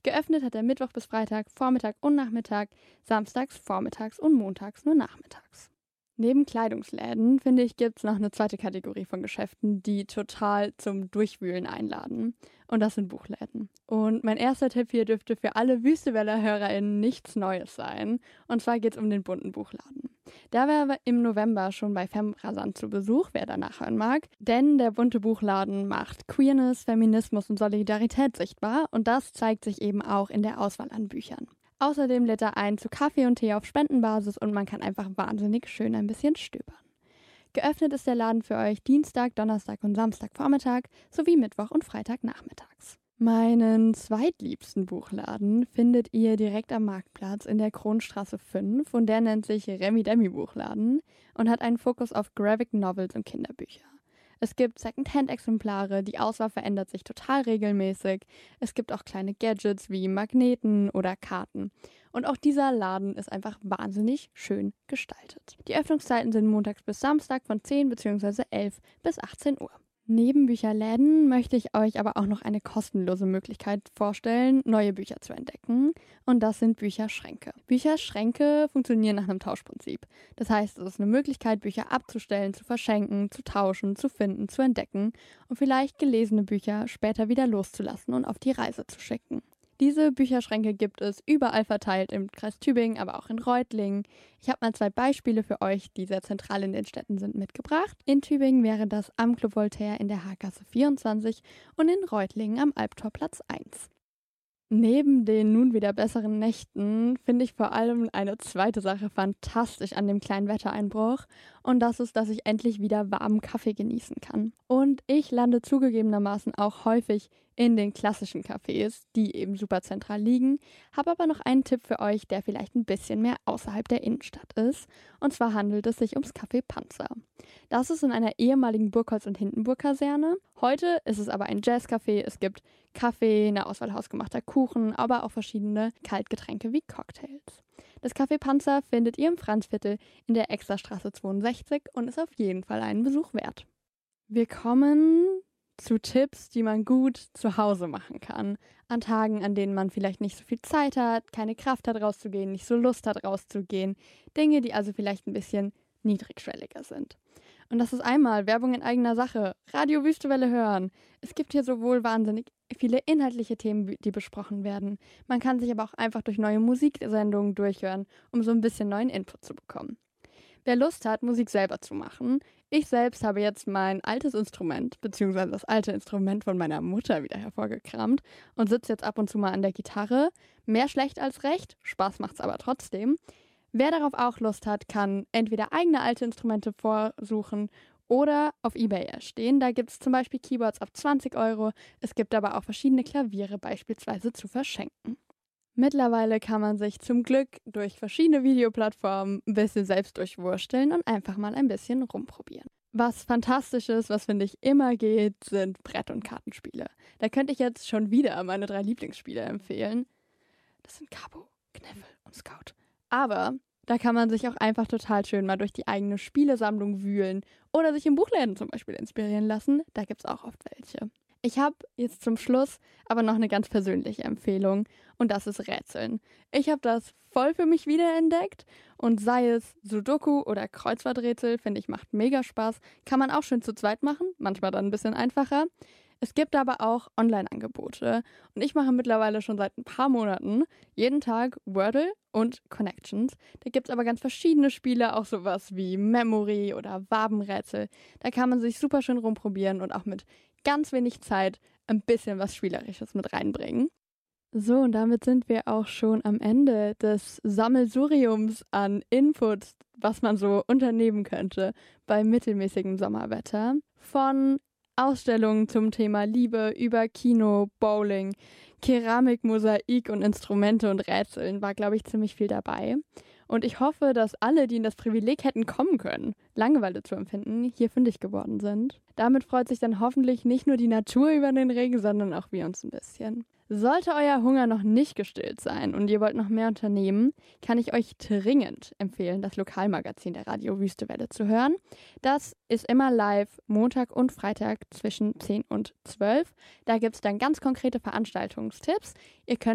Geöffnet hat er Mittwoch bis Freitag, Vormittag und Nachmittag, samstags, vormittags und montags nur nachmittags. Neben Kleidungsläden, finde ich, gibt es noch eine zweite Kategorie von Geschäften, die total zum Durchwühlen einladen. Und das sind Buchläden. Und mein erster Tipp hier dürfte für alle Wüsteweller-HörerInnen nichts Neues sein. Und zwar geht es um den bunten Buchladen. Da war er im November schon bei Femrasant zu Besuch, wer danach hören mag. Denn der bunte Buchladen macht Queerness, Feminismus und Solidarität sichtbar. Und das zeigt sich eben auch in der Auswahl an Büchern. Außerdem lädt er ein zu Kaffee und Tee auf Spendenbasis und man kann einfach wahnsinnig schön ein bisschen stöbern. Geöffnet ist der Laden für euch Dienstag, Donnerstag und Samstagvormittag sowie Mittwoch und Freitagnachmittags. Meinen zweitliebsten Buchladen findet ihr direkt am Marktplatz in der Kronstraße 5 und der nennt sich Remi Demi Buchladen und hat einen Fokus auf Graphic Novels und Kinderbücher. Es gibt Secondhand-Exemplare, die Auswahl verändert sich total regelmäßig. Es gibt auch kleine Gadgets wie Magneten oder Karten. Und auch dieser Laden ist einfach wahnsinnig schön gestaltet. Die Öffnungszeiten sind montags bis Samstag von 10 bzw. 11 bis 18 Uhr. Neben Bücherläden möchte ich euch aber auch noch eine kostenlose Möglichkeit vorstellen, neue Bücher zu entdecken. Und das sind Bücherschränke. Bücherschränke funktionieren nach einem Tauschprinzip. Das heißt, es ist eine Möglichkeit, Bücher abzustellen, zu verschenken, zu tauschen, zu finden, zu entdecken und vielleicht gelesene Bücher später wieder loszulassen und auf die Reise zu schicken. Diese Bücherschränke gibt es überall verteilt im Kreis Tübingen, aber auch in Reutlingen. Ich habe mal 2 Beispiele für euch, die sehr zentral in den Städten sind, mitgebracht. In Tübingen wäre das am Club Voltaire in der Haargasse 24 und in Reutlingen am Albtorplatz 1. Neben den nun wieder besseren Nächten finde ich vor allem eine zweite Sache fantastisch an dem kleinen Wettereinbruch und das ist, dass ich endlich wieder warmen Kaffee genießen kann. Und ich lande zugegebenermaßen auch häufig in den klassischen Cafés, die eben super zentral liegen, habe aber noch einen Tipp für euch, der vielleicht ein bisschen mehr außerhalb der Innenstadt ist. Und zwar handelt es sich ums Café Panzer. Das ist in einer ehemaligen Burgholz- und Hindenburg-Kaserne. Heute ist es aber ein Jazzcafé. Es gibt Kaffee, eine Auswahl hausgemachter Kuchen, aber auch verschiedene Kaltgetränke wie Cocktails. Das Café Panzer findet ihr im Franzviertel in der Extrastraße 62 und ist auf jeden Fall einen Besuch wert. Wir kommen zu Tipps, die man gut zu Hause machen kann. An Tagen, an denen man vielleicht nicht so viel Zeit hat, keine Kraft hat rauszugehen, nicht so Lust hat rauszugehen. Dinge, die also vielleicht ein bisschen niedrigschwelliger sind. Und das ist einmal Werbung in eigener Sache, Radio Wüstewelle hören. Es gibt hier sowohl wahnsinnig viele inhaltliche Themen, die besprochen werden. Man kann sich aber auch einfach durch neue Musiksendungen durchhören, um so ein bisschen neuen Input zu bekommen. Wer Lust hat, Musik selber zu machen, ich selbst habe jetzt mein altes Instrument, beziehungsweise das alte Instrument von meiner Mutter wieder hervorgekramt und sitze jetzt ab und zu mal an der Gitarre. Mehr schlecht als recht, Spaß macht's aber trotzdem. Wer darauf auch Lust hat, kann entweder eigene alte Instrumente vorsuchen oder auf eBay erstehen. Da gibt es zum Beispiel Keyboards ab 20 €. Es gibt aber auch verschiedene Klaviere beispielsweise zu verschenken. Mittlerweile kann man sich zum Glück durch verschiedene Videoplattformen ein bisschen selbst durchwursteln und einfach mal ein bisschen rumprobieren. Was fantastisch ist, was finde ich immer geht, sind Brett- und Kartenspiele. Da könnte ich jetzt schon wieder meine 3 Lieblingsspiele empfehlen. Das sind Cabo, Kniffel und Scout. Aber da kann man sich auch einfach total schön mal durch die eigene Spielesammlung wühlen oder sich in Buchläden zum Beispiel inspirieren lassen. Da gibt es auch oft welche. Ich habe jetzt zum Schluss aber noch eine ganz persönliche Empfehlung und das ist Rätseln. Ich habe das voll für mich wiederentdeckt und sei es Sudoku oder Kreuzworträtsel, finde ich, macht mega Spaß. Kann man auch schön zu zweit machen, manchmal dann ein bisschen einfacher. Es gibt aber auch Online-Angebote und ich mache mittlerweile schon seit ein paar Monaten jeden Tag Wordle und Connections. Da gibt es aber ganz verschiedene Spiele, auch sowas wie Memory oder Wabenrätsel. Da kann man sich super schön rumprobieren und auch mit ganz wenig Zeit ein bisschen was Spielerisches mit reinbringen. So, und damit sind wir auch schon am Ende des Sammelsuriums an Input, was man so unternehmen könnte bei mittelmäßigem Sommerwetter. Von Ausstellungen zum Thema Liebe über Kino, Bowling, Keramik, Mosaik und Instrumente und Rätseln war, glaube ich, ziemlich viel dabei. Und ich hoffe, dass alle, die in das Privileg hätten kommen können, Langeweile zu empfinden, hier fündig geworden sind. Damit freut sich dann hoffentlich nicht nur die Natur über den Regen, sondern auch wir uns ein bisschen. Sollte euer Hunger noch nicht gestillt sein und ihr wollt noch mehr unternehmen, kann ich euch dringend empfehlen, das Lokalmagazin der Radio Wüstewelle zu hören. Das ist immer live, Montag und Freitag zwischen 10 und 12. Da gibt es dann ganz konkrete Veranstaltungstipps. Ihr könnt